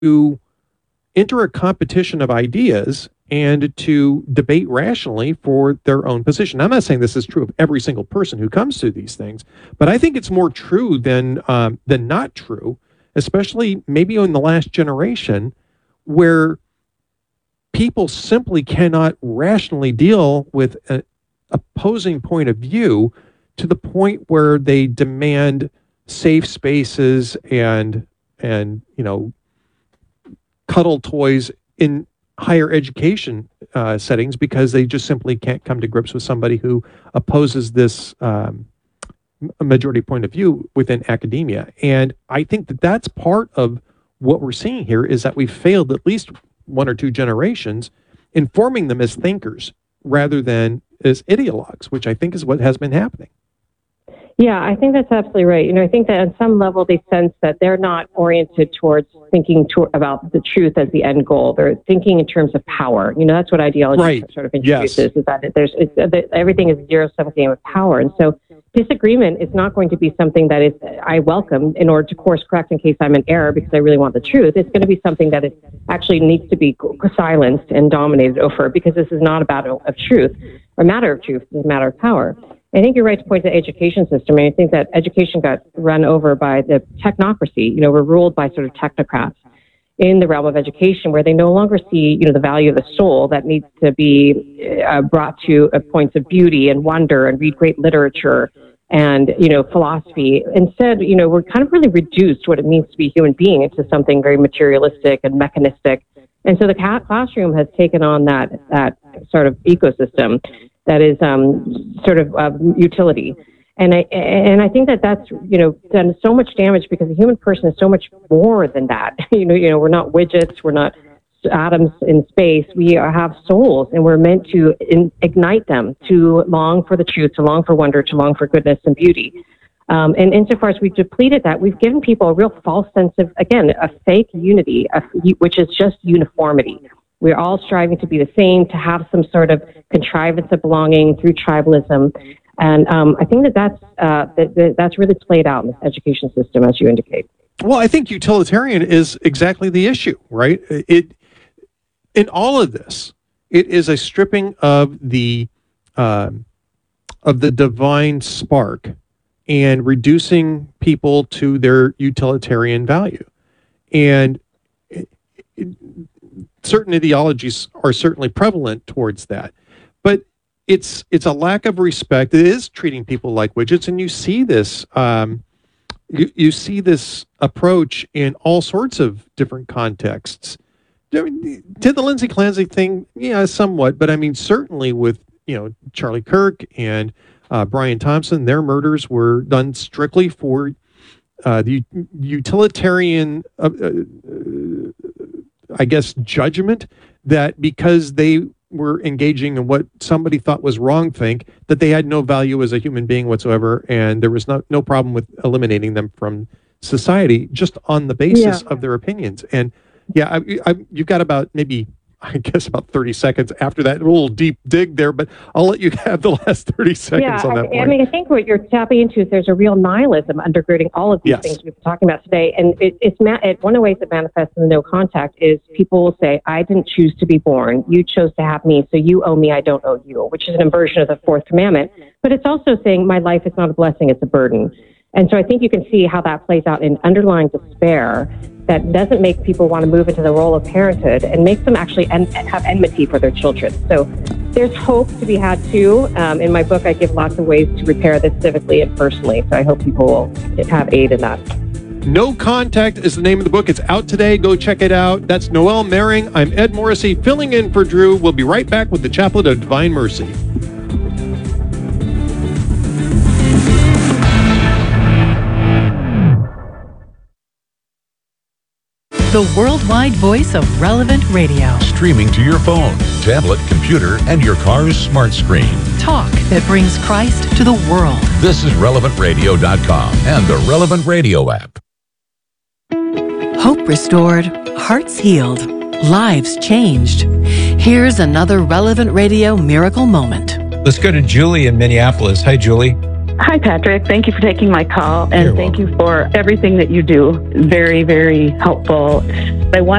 to enter a competition of ideas and to debate rationally for their own position. I'm not saying this is true of every single person who comes to these things, but I think it's more true than not true, especially maybe in the last generation, where people simply cannot rationally deal with an opposing point of view to the point where they demand safe spaces and cuddle toys in higher education settings, because they just simply can't come to grips with somebody who opposes this majority point of view within academia. And I think that that's part of what we're seeing here, is that we've failed at least one or two generations in forming them as thinkers rather than as ideologues, which I think is what has been happening. Yeah, I think that's absolutely right. I think that on some level they sense that they're not oriented towards thinking about the truth as the end goal. They're thinking in terms of power. That's what ideology sort of introduces, is that everything is a zero-sum game of power. And so disagreement is not going to be something that is I welcome in order to course correct in case I'm in error because I really want the truth. It's going to be something that is actually needs to be silenced and dominated over, because this is not a battle of truth or matter of truth. It's a matter of power. I think you're right to point to the education system. I think that education got run over by the technocracy. We're ruled by sort of technocrats in the realm of education, where they no longer see, the value of the soul that needs to be brought to points of beauty and wonder and read great literature and, philosophy. Instead, we're kind of really reduced what it means to be a human being into something very materialistic and mechanistic. And so the classroom has taken on that sort of ecosystem that is sort of utility. And I think that's, done so much damage, because the human person is so much more than that. We're not widgets, we're not atoms in space. We have souls, and we're meant to ignite them, to long for the truth, to long for wonder, to long for goodness and beauty. And insofar as we've depleted that, we've given people a real false sense of, again, a fake unity, which is just uniformity. We're all striving to be the same, to have some sort of contrivance of belonging through tribalism. And I think that's really played out in this education system, as you indicate. Well, I think utilitarian is exactly the issue, right? In all of this, it is a stripping of the divine spark and reducing people to their utilitarian value. And certain ideologies are certainly prevalent towards that, but it's a lack of respect. It is treating people like widgets, and you see this you see this approach in all sorts of different contexts. Did the Lindsay Clancy thing? Yeah, somewhat, but I mean, certainly with Charlie Kirk and Brian Thompson, their murders were done strictly for the utilitarian, I guess, judgment that because they were engaging in what somebody thought was wrong think, that they had no value as a human being whatsoever, and there was no problem with eliminating them from society just on the basis of their opinions. And you've got about maybe, I guess, about 30 seconds after that, a little deep dig there, but I'll let you have the last 30 seconds on that point. I mean, I think what you're tapping into is there's a real nihilism undergirding all of these things we've been talking about today. And one of the ways it manifests in the no contact is people will say, I didn't choose to be born. You chose to have me, so you owe me, I don't owe you, which is an inversion of the fourth commandment. But it's also saying my life is not a blessing, it's a burden. And so I think you can see how that plays out in underlying despair that doesn't make people want to move into the role of parenthood and makes them actually have enmity for their children. So there's hope to be had too. In my book, I give lots of ways to repair this civically and personally. So I hope people will have aid in that. No Contact is the name of the book. It's out today. Go check it out. That's Noelle Mering. I'm Ed Morrissey, filling in for Drew. We'll be right back with the Chaplet of Divine Mercy. The worldwide voice of Relevant Radio. Streaming to your phone, tablet, computer, and your car's smart screen. Talk that brings Christ to the world. This is RelevantRadio.com and the Relevant Radio app. Hope restored, hearts healed, lives changed. Here's another Relevant Radio miracle moment. Let's go to Julie in Minneapolis. Hi, Julie. Hi, Patrick. Thank you for taking my call, and You're thank you for everything that you do. Very, very helpful. I want